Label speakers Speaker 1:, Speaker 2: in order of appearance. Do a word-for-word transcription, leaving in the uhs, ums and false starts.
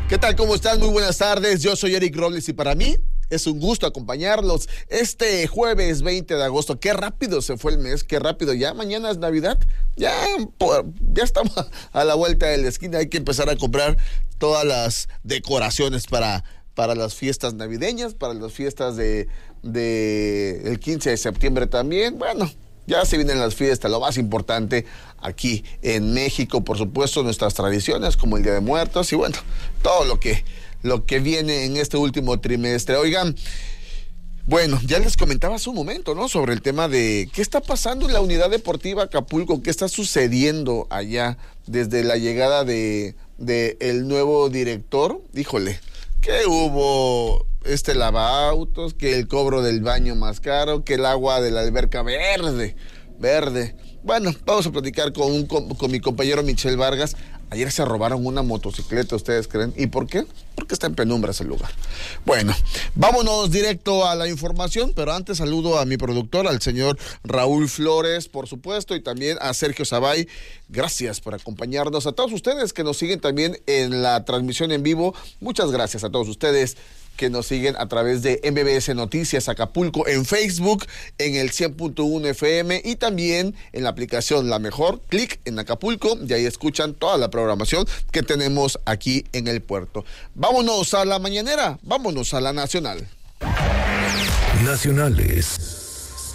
Speaker 1: ¿Qué tal? ¿Cómo están? Muy buenas tardes. Yo soy Eric Robles y para mí es un gusto acompañarlos este jueves veinte de agosto. Qué rápido se fue el mes, qué rápido. Ya mañana es Navidad. Ya, ya estamos a la vuelta de la esquina. Hay que empezar a comprar todas las decoraciones para, para las fiestas navideñas, para las fiestas de, de el quince de septiembre también. Bueno, ya se vienen las fiestas, lo más importante aquí en México, por supuesto, nuestras tradiciones como el Día de Muertos y bueno, todo lo que, lo que viene en este último trimestre. Oigan, bueno, ya les comentaba hace un momento, ¿no? Sobre el tema de qué está pasando en la Unidad Deportiva Acapulco, qué está sucediendo allá desde la llegada de, de el nuevo director. Híjole, que hubo este lavaautos, que el cobro del baño más caro, que el agua de la alberca verde, verde. Bueno, vamos a platicar con, un, con, con mi compañero Michel Vargas. Ayer se robaron una motocicleta, ¿ustedes creen? ¿Y por qué? Porque está en penumbras el lugar. Bueno, vámonos directo a la información, pero antes saludo a mi productor, al señor Raúl Flores, por supuesto, y también a Sergio Zabay. Gracias por acompañarnos. A todos ustedes que nos siguen también en la transmisión en vivo, muchas gracias a todos ustedes que nos siguen a través de M B S Noticias Acapulco en Facebook, en el cien punto uno F M y también en la aplicación La Mejor, clic en Acapulco y ahí escuchan toda la programación que tenemos aquí en el puerto. Vámonos a la mañanera, vámonos a la nacional.
Speaker 2: Nacionales.